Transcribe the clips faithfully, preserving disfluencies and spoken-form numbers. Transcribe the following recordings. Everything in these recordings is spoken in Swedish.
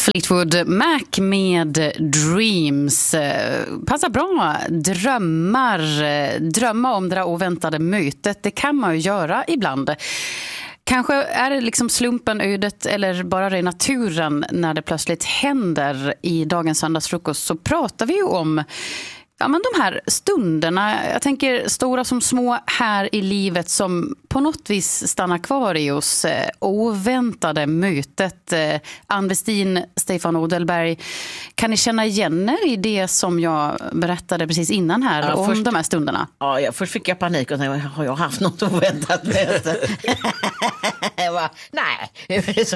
Fleetwood Mac med Dreams. Passar bra. Drömmar. Drömma om det där oväntade mötet. Det kan man ju göra ibland. Kanske är det liksom slumpen, ödet eller bara det naturen när det plötsligt händer. I dagens söndagsfrukost så pratar vi ju om ja, men de här stunderna, jag tänker stora som små här i livet som på något vis stannar kvar i oss. Eh, oväntade mötet. Eh, Ann Westin, Stefan Odelberg, kan ni känna igen er i det som jag berättade precis innan här ja, om först, de här stunderna? Ja, jag, först fick jag panik och tänkte, har jag haft något oväntat möte? jag bara, nej.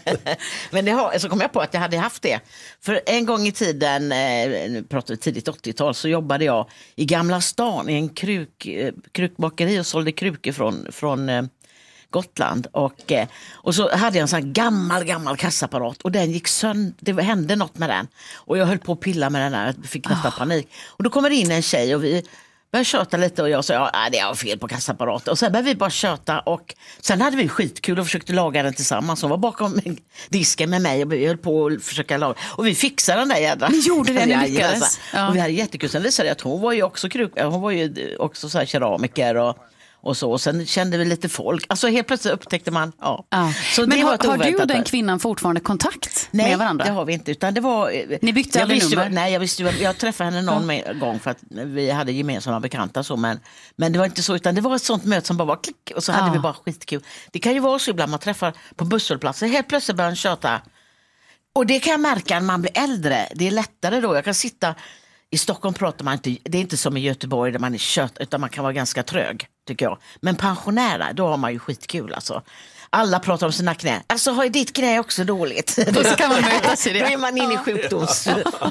Men det har, så kom jag på att jag hade haft det. För en gång i tiden, eh, nu pratar vi tidigt åttiotal, så jobbade jag i Gamla stan i en kruk, krukbakeri och sålde krukor från, från eh, Gotland. Och, eh, och så hade jag en sån här gammal, gammal kassaapparat och den gick sönder, det hände något med den. Och jag höll på att pilla med den där, jag fick nästan oh. panik. Och då kommer det in en tjej och vi började köta lite och jag sa, ja det är fel på kassaapparatet. Och sen började vi bara köta och sen hade vi skitkul och försökte laga den tillsammans. Hon var bakom disken med mig och vi höll på att försöka laga. Och vi fixade den där jädra. Ni gjorde det, ni lyckades. Ja. Och vi hade jättekul. Sen visade det att hon var ju också, kruk, hon var ju också så här keramiker och och så, och sen kände vi lite folk. Alltså helt plötsligt upptäckte man, ja. ja. Så men det har, var har du och den kvinnan fortfarande kontakt nej, med varandra? Nej, det har vi inte, utan det var... Ni bytte aldrig nummer? Ju, nej, jag visste ju, jag träffade henne någon ja. gång för att vi hade gemensamma bekanta så, men, men det var inte så, utan det var ett sånt möte som bara var klick, och så hade ja. vi bara skitkul. Det kan ju vara så ibland man träffar på busshållplatser, helt plötsligt börjar man köta. Och det kan jag märka när man blir äldre, det är lättare då, jag kan sitta... I Stockholm pratar man inte, det är inte som i Göteborg där man är kött, utan man kan vara ganska trög, tycker jag. Men pensionärer, då har man ju skitkul alltså. Alla pratar om sina knä. Alltså har ditt knä också dåligt? Då så kan man mötas i det. Då är man inne i sjukdoms...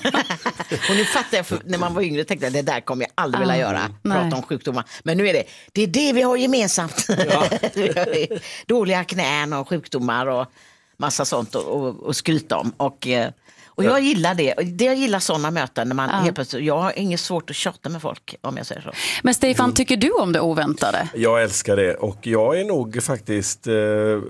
Och nu fattar jag, för när man var yngre tänkte jag, det där kommer jag aldrig vilja göra. Prata Nej. om sjukdomar. Men nu är det, det är det vi har gemensamt. Ja. Dåliga knän och sjukdomar och massa sånt och, och, och skryta om. Och... Och jag gillar det. det jag gillar sådana möten när man ja. helt plötsligt, jag har inget svårt att tjata med folk om jag säger så. Men Stefan, mm. tycker du om det oväntade? Jag älskar det och jag är nog faktiskt eh,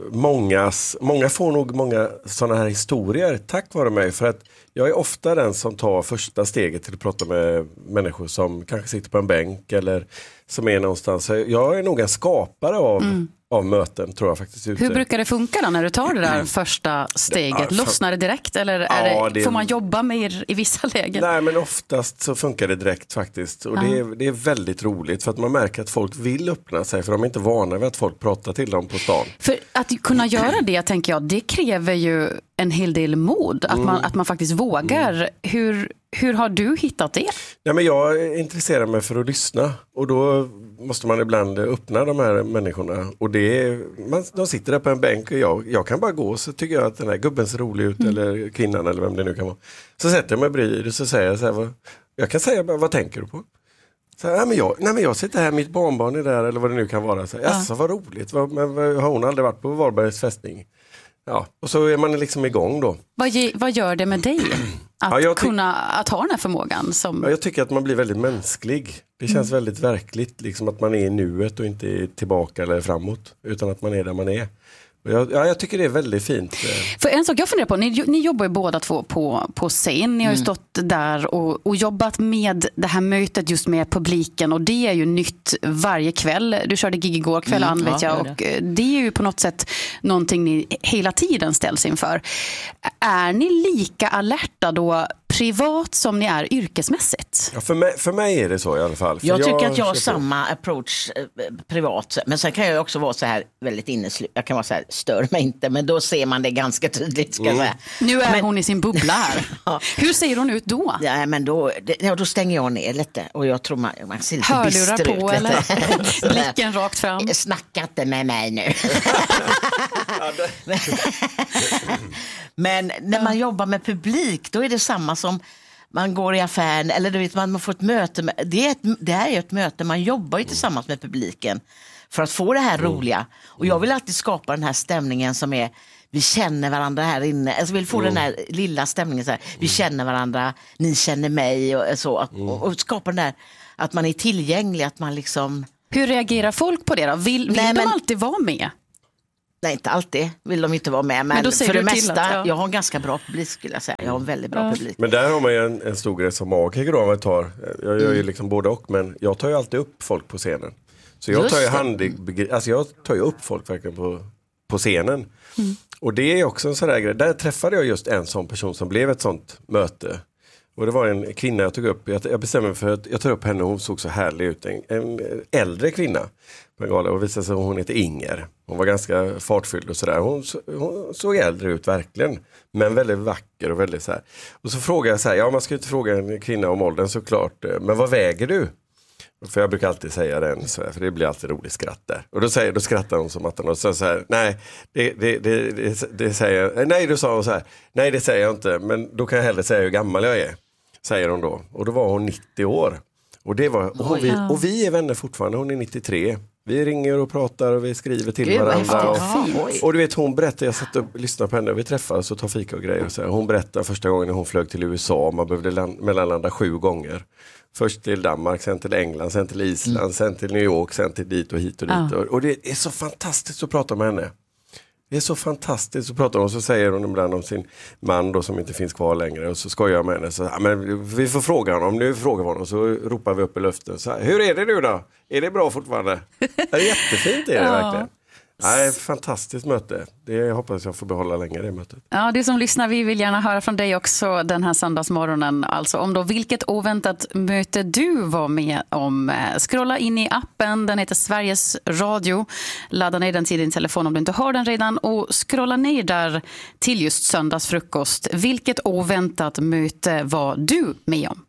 mångas, många får nog många sådana här historier tack vare mig, för att jag är ofta den som tar första steget till att prata med människor som kanske sitter på en bänk eller som är någonstans. Jag är nog en skapare av mm. av möten, tror jag faktiskt. Ute. Hur brukar det funka då när du tar det där första steget? Ja, Lossnar det direkt eller är ja, det, får man jobba mer i vissa lägen? Nej, men oftast så funkar det direkt faktiskt. Och ja. det, är, det är väldigt roligt för att man märker att folk vill öppna sig, för de är inte vana vid att folk pratar till dem på stan. För att kunna göra det, tänker jag, det kräver ju en hel del mod. Att, mm. man, att man faktiskt vågar. Mm. Hur, hur har du hittat det? Ja, men jag intresserar mig för att lyssna. Och då måste man ibland öppna de här människorna. Och det är, man, de sitter där på en bänk och jag, jag kan bara gå, så tycker jag att den här gubben ser rolig ut, mm. eller kvinnan eller vem det nu kan vara. Så sätter jag mig bredvid och så säger jag så här, vad, jag kan säga bara, vad tänker du på? Så här, nej, men jag, nej men jag sitter här, mitt barnbarn är där eller vad det nu kan vara. Så här, ja. Vad roligt, vad, men, vad, har hon aldrig varit på Varbergs fästning? Ja, och så är man liksom igång då. Vad, ge, vad gör det med dig att ja, ty- kunna att ha den här förmågan? Som... Ja, jag tycker att man blir väldigt mänsklig. Det känns mm. väldigt verkligt, liksom att man är i nuet och inte är tillbaka eller framåt, utan att man är där man är. Jag, ja, jag tycker det är väldigt fint. För en sak jag funderar på, ni, ni jobbar ju båda två på, på scen. Ni har ju mm. stått där och, och jobbat med det här mötet just med publiken, och det är ju nytt varje kväll. Du körde gig igår kväll, mm, Ann, vet ja, jag, och det. det är ju på något sätt någonting ni hela tiden ställs inför. Är ni lika alerta då privat som ni är yrkesmässigt? Ja, för, mig, för mig är det så i alla fall. För jag tycker jag att jag har samma approach eh, privat. Men sen kan jag också vara så här väldigt inneslu. Jag kan vara så här, stör mig inte. Men då ser man det ganska tydligt, ska mm. jag säga. Nu är men, hon i sin bubbla här. ja. Hur ser hon ut då? Ja, men då, det, ja, då stänger jag ner lite. Och jag tror man, man ser lite hörlurar bister på, ut. Eller? Blicken rakt fram. Snacka inte med mig nu. Men när man jobbar med publik, då är det samma som man går i affären, eller du vet, man får ett möte med, det är, ett, det är ju ett möte, man jobbar ju tillsammans med publiken för att få det här roliga. Och jag vill alltid skapa den här stämningen som är, vi känner varandra här inne, alltså vill få mm. den här lilla stämningen så här, vi känner varandra, ni känner mig och så, att, och, och skapa den där, att man är tillgänglig, att man liksom... Hur reagerar folk på det då? Vill, vill Nej, de men... alltid vara med? Nej, inte alltid vill de inte vara med. Men, men för det mesta, att, ja. jag har en ganska bra publik skulle jag säga. Jag har en väldigt bra ja. publik. Men där har man ju en, en stor grej som magiker då, jag tar. Jag gör ju liksom både och, men jag tar ju alltid upp folk på scenen. Så jag tar ju handig, alltså jag tar ju upp folk verkligen på, på scenen. Mm. Och det är också en sån där grej. Där träffade jag just en sån person som blev ett sånt möte. Och det var en kvinna jag tog upp. Jag, jag bestämde mig för att jag tar upp henne och hon såg så härlig ut. En, en äldre kvinna på en gala och visade sig att hon heter Inger. Hon var ganska fartfylld och sådär. Hon, hon såg äldre ut verkligen. Men väldigt vacker och väldigt så här. Och så frågade jag så här, ja man ska ju inte fråga en kvinna om åldern såklart. Men vad väger du? För jag brukar alltid säga den så här, för det blir alltid roligt skratt där. Och då, säger, då skrattar hon som att hon och så, så här, nej det, det, det, det, det säger nej då sa hon så här, nej det säger jag inte, men då kan jag hellre säga hur gammal jag är, säger hon då. Och då var hon nittio år. Och, det var, och, vi, och vi är vänner fortfarande, hon är nittiotre. Vi ringer och pratar och vi skriver till Gud, varandra. Och, och du vet, hon berättar, jag satt upp och lyssnade på henne och vi träffades och tar fika och grejer. Och så här. Hon berättade första gången när hon flög till U S A, man behövde land, mellanlanda sju gånger. Först till Danmark, sen till England, sen till Island, mm. sen till New York, sen till dit och hit och dit. Ja. Och, och det är så fantastiskt att prata med henne. Det är så fantastiskt att prata om. Och så säger hon ibland om sin man då, som inte finns kvar längre. Och så skojar jag med henne. Så, ja, men vi får fråga honom. Nu frågar vi honom. Så ropar vi upp i luften. Så här, hur är det nu då? Är det bra fortfarande? Det är jättefint är det ja. verkligen. Nej, ett fantastiskt möte. Det hoppas jag får behålla länge det mötet. Ja, det som lyssnar, vi vill gärna höra från dig också den här söndagsmorgonen. Alltså om då vilket oväntat möte du var med om. Scrolla in i appen, den heter Sveriges Radio. Ladda ner den till din telefon om du inte har den redan. Och scrolla ner där till just söndagsfrukost. Vilket oväntat möte var du med om?